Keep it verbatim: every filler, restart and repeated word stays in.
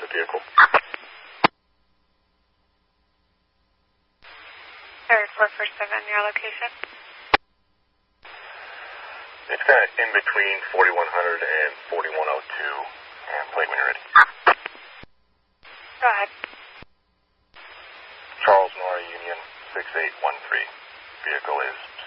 the vehicle. Third four four seven, your location? It's kind of in between forty-one hundred and forty-one oh two, and plate when you're ready. Go ahead. Charles Nora Union six eight one three. Vehicle is